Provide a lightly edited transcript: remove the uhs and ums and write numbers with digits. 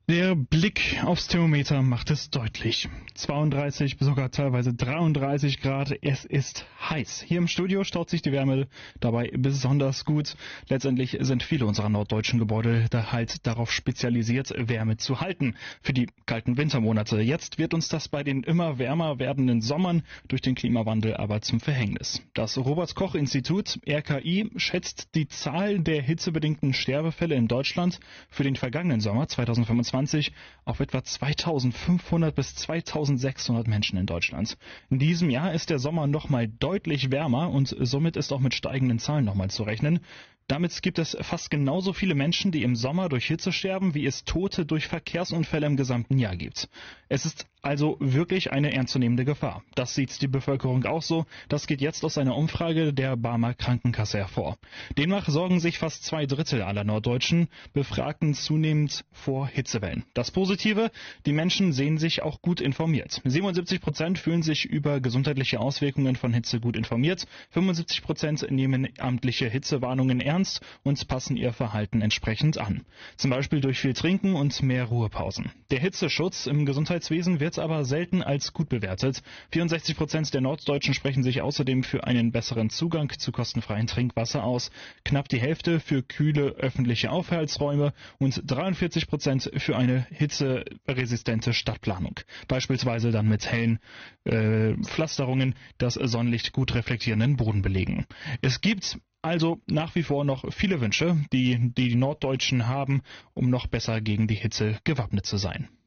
Der Blick aufs Thermometer macht es deutlich. 32, sogar teilweise 33 Grad. Es ist heiß. Hier im Studio staut sich die Wärme dabei besonders gut. Letztendlich sind viele unserer norddeutschen Gebäude da halt darauf spezialisiert, Wärme zu halten für die kalten Wintermonate. Jetzt wird uns das bei den immer wärmer werdenden Sommern durch den Klimawandel aber zum Verhängnis. Das Robert-Koch-Institut, RKI, schätzt die Zahl der hitzebedingten Sterbefälle in Deutschland für den vergangenen Sommer 2025 auf etwa 2500 bis 2600 Menschen in Deutschland. In diesem Jahr ist der Sommer nochmal deutlich wärmer und somit ist auch mit steigenden Zahlen nochmal zu rechnen. Damit gibt es fast genauso viele Menschen, die im Sommer durch Hitze sterben, wie es Tote durch Verkehrsunfälle im gesamten Jahr gibt. Es ist also wirklich eine ernstzunehmende Gefahr. Das sieht die Bevölkerung auch so. Das geht jetzt aus einer Umfrage der Barmer Krankenkasse hervor. Demnach sorgen sich fast 2/3 aller norddeutschen Befragten zunehmend vor Hitzewellen. Das Positive, die Menschen sehen sich auch gut informiert. 77% fühlen sich über gesundheitliche Auswirkungen von Hitze gut informiert. 75% nehmen amtliche Hitzewarnungen ernst und passen ihr Verhalten entsprechend an. Zum Beispiel durch viel Trinken und mehr Ruhepausen. Der Hitzeschutz im Gesundheitswesen wird aber selten als gut bewertet. 64% der Norddeutschen sprechen sich außerdem für einen besseren Zugang zu kostenfreiem Trinkwasser aus, knapp die Hälfte für kühle öffentliche Aufenthaltsräume und 43% für eine hitzeresistente Stadtplanung. Beispielsweise dann mit hellen Pflasterungen, das Sonnenlicht gut reflektierenden Boden belegen. Es gibt also nach wie vor noch viele Wünsche, die die Norddeutschen haben, um noch besser gegen die Hitze gewappnet zu sein.